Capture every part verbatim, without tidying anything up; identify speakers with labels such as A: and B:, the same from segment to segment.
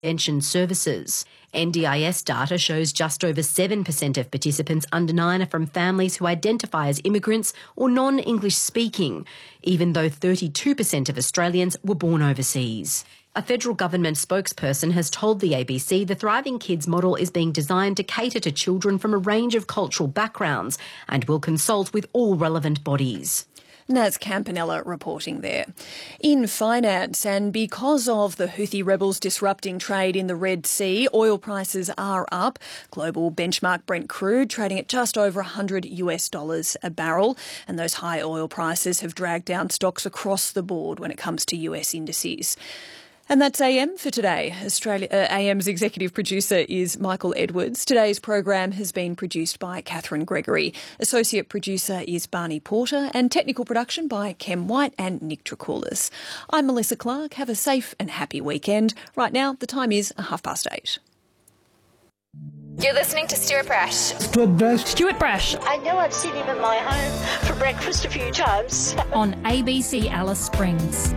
A: Pension services. N D I S data shows just over seven percent of participants under nine are from families who identify as immigrants or non-English speaking, even though thirty-two percent of Australians were born overseas. A federal government spokesperson has told the A B C the Thriving Kids model is being designed to cater to children from a range of cultural backgrounds and will consult with all relevant bodies.
B: Naz Campanella reporting there. In finance, and because of the Houthi rebels disrupting trade in the Red Sea, oil prices are up. Global benchmark Brent crude trading at just over one hundred US dollars a barrel. And those high oil prices have dragged down stocks across the board when it comes to U S indices. And that's A M for today. Australia, uh, A M's executive producer is Michael Edwards. Today's program has been produced by Catherine Gregory. Associate producer is Barney Porter, and technical production by Kem White and Nick Tracoulis. I'm Melissa Clark. Have a safe and happy weekend. Right now, the time is half past eight.
C: You're listening to Stuart Brash.
D: Stuart Brash.
E: Stuart Brash.
F: I know I've seen him in my home for breakfast a few times.
E: On A B C Alice Springs.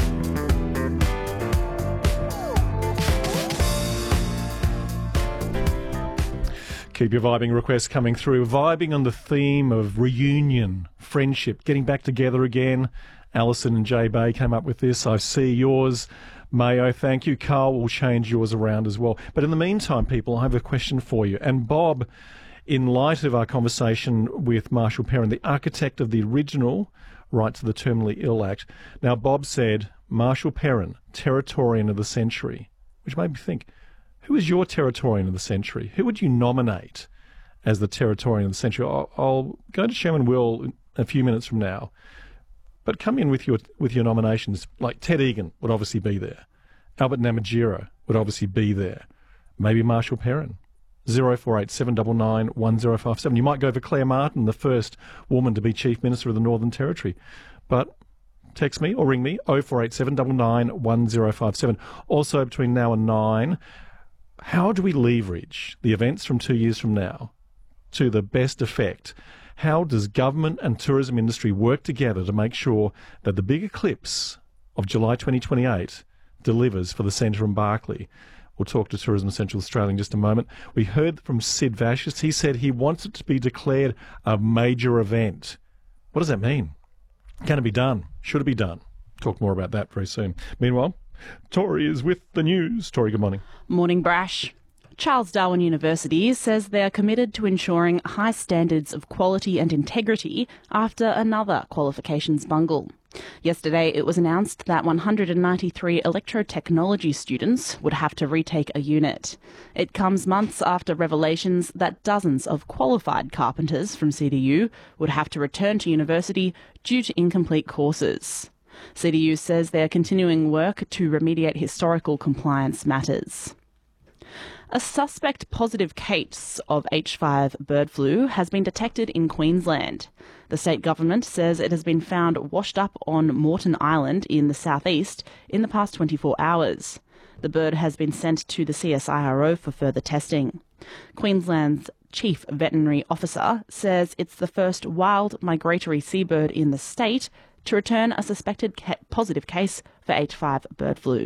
D: Keep your vibing requests coming through. Vibing on the theme of reunion, friendship, getting back together again. Alison and Jay Bay came up with this. I see yours. Mayo, thank you. Carl will change yours around as well. But in the meantime, people, I have a question for you. And Bob, in light of our conversation with Marshall Perrin, the architect of the original Right to the Terminally Ill Act. Now, Bob said, Marshall Perrin, Territorian of the Century, which made me think, who is your Territorian of the Century? Who would you nominate as the Territorian of the Century? I'll, I'll go to Sherman Will in a few minutes from now. But come in with your with your nominations. Like Ted Egan would obviously be there. Albert Namatjira would obviously be there. Maybe Marshall Perrin. zero four eight seven nine nine one zero five seven. You might go for Claire Martin, the first woman to be Chief Minister of the Northern Territory. But text me or ring me, oh four eight seven nine nine one zero five seven. Also, between now and nine, how do we leverage the events from two years from now to the best effect? How does government and tourism industry work together to make sure that the big eclipse of July twenty twenty-eight delivers for the Centre and Barkly? We'll talk to Tourism Central Australia in just a moment. We heard from Sid Vicious. He said he wants it to be declared a major event. What does that mean? Can it be done? Should it be done? Talk more about that very soon. Meanwhile, Tori is with the news. Tori, good morning.
G: Morning, Brash. Charles Darwin University says they are committed to ensuring high standards of quality and integrity after another qualifications bungle. Yesterday, it was announced that one hundred ninety-three electrotechnology students would have to retake a unit. It comes months after revelations that dozens of qualified carpenters from C D U would have to return to university due to incomplete courses. C D U says they are continuing work to remediate historical compliance matters. A suspect positive case of H five bird flu has been detected in Queensland. The state government says it has been found washed up on Moreton Island in the southeast in the past twenty-four hours. The bird has been sent to the C S I R O for further testing. Queensland's Chief Veterinary Officer says it's the first wild migratory seabird in the state to return a suspected ca- positive case for H five bird flu.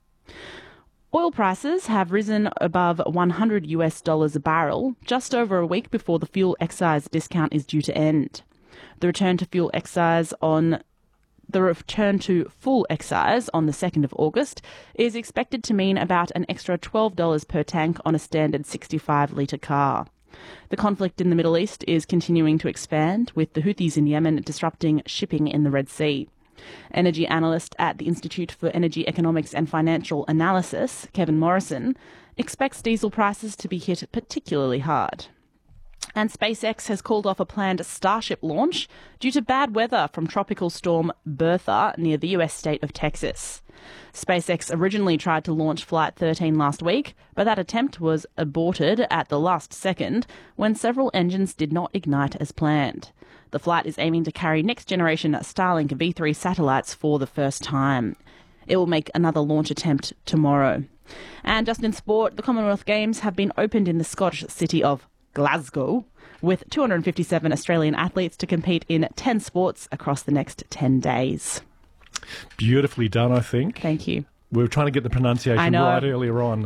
G: Oil prices have risen above one hundred US dollars a barrel just over a week before the fuel excise discount is due to end. The return to fuel excise on the return to full excise on the second of August is expected to mean about an extra twelve dollars per tank on a standard sixty-five litre car. The conflict in the Middle East is continuing to expand, with the Houthis in Yemen disrupting shipping in the Red Sea. Energy analyst at the Institute for Energy Economics and Financial Analysis, Kevin Morrison, expects diesel prices to be hit particularly hard. And SpaceX has called off a planned Starship launch due to bad weather from tropical storm Bertha near the U S state of Texas. SpaceX originally tried to launch Flight thirteen last week, but that attempt was aborted at the last second when several engines did not ignite as planned. The flight is aiming to carry next-generation Starlink V three satellites for the first time. It will make another launch attempt tomorrow. And just in sport, the Commonwealth Games have been opened in the Scottish city of Glasgow, with two hundred fifty-seven Australian athletes to compete in ten sports across the next ten days.
D: Beautifully done, I think.
G: Thank you.
D: We were trying to get the pronunciation right earlier on.